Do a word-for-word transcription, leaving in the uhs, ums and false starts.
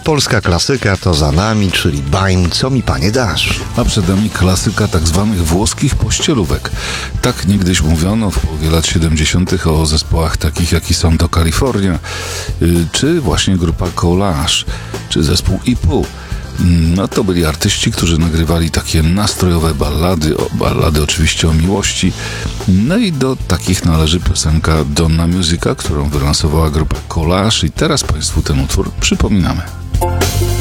Polska klasyka to za nami, czyli Bań, co mi panie dasz? A przed nami klasyka tak zwanych włoskich pościelówek. Tak niegdyś mówiono w połowie lat siedemdziesiątych o zespołach takich jak Sonto California, yy, czy właśnie grupa Collage, czy zespół I P U. No to byli artyści, którzy nagrywali takie nastrojowe ballady, o, ballady oczywiście o miłości. No i do takich należy piosenka Donna Musica, którą wylansowała grupa Collage i teraz Państwu ten utwór przypominamy.